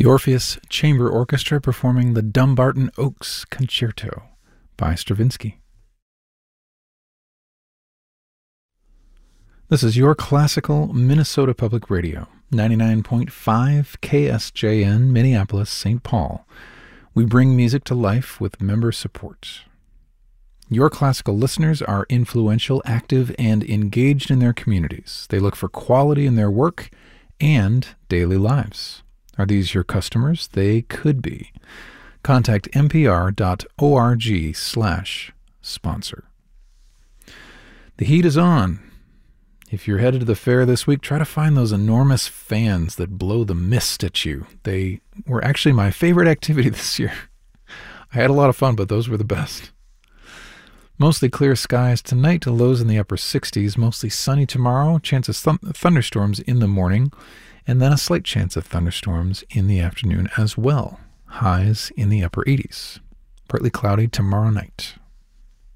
The Orpheus Chamber Orchestra performing the Dumbarton Oaks Concerto by Stravinsky. This is your classical Minnesota Public Radio, 99.5 KSJN, Minneapolis, St. Paul. We bring music to life with member support. Your classical listeners are influential, active, and engaged in their communities. They look for quality in their work and daily lives. Are these your customers? They could be. Contact npr.org/sponsor. The heat is on. If you're headed to the fair this week, try to find those enormous fans that blow the mist at you. They were actually my favorite activity this year. I had a lot of fun, but those were the best. Mostly clear skies tonight to lows in the upper 60s, mostly sunny tomorrow, chance of thunderstorms in the morning, and then a slight chance of thunderstorms in the afternoon as well. Highs in the upper 80s. Partly cloudy tomorrow night.